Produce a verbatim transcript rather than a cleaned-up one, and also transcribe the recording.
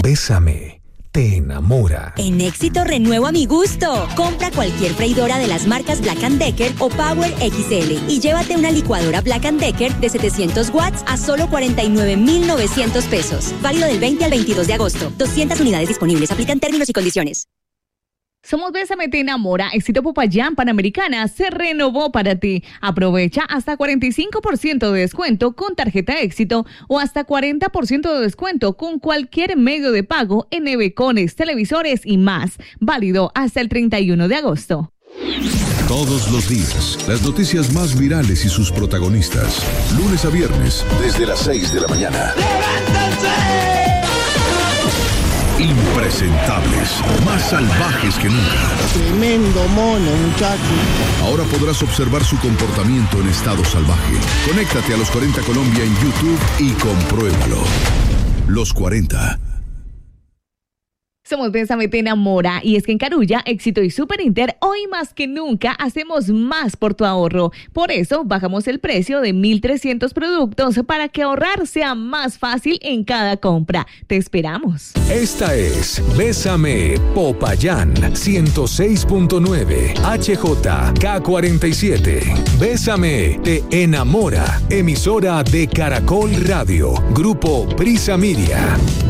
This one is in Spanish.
Bésame te enamora. En Éxito renuevo a mi gusto. Compra cualquier freidora de las marcas Black and Decker o Power X L y llévate una licuadora Black and Decker de setecientos watts a solo cuarenta y nueve mil novecientos pesos. Válido del veinte al veintidós de agosto. doscientas unidades disponibles. Aplican términos y condiciones. Somos Bésame te enamora. Éxito Popayán Panamericana se renovó para ti. Aprovecha hasta cuarenta y cinco por ciento de descuento con tarjeta Éxito o hasta cuarenta por ciento de descuento con cualquier medio de pago en nevecones, televisores y más. Válido hasta el treinta y uno de agosto. Todos los días, las noticias más virales y sus protagonistas. Lunes a viernes, desde las seis de la mañana. ¡Levántense! Impresentables, más salvajes que nunca. Tremendo mono, muchacho. Ahora podrás observar su comportamiento en estado salvaje. Conéctate a Los cuarenta Colombia en YouTube y compruébalo. Los cuarenta. Somos Bésame te enamora y es que en Carulla, Éxito y Super Inter hoy más que nunca hacemos más por tu ahorro. Por eso bajamos el precio de mil trescientos productos para que ahorrar sea más fácil en cada compra. Te esperamos. Esta es Bésame Popayán ciento seis punto nueve H J K cuarenta y siete. Bésame te enamora. Emisora de Caracol Radio. Grupo Prisa Media.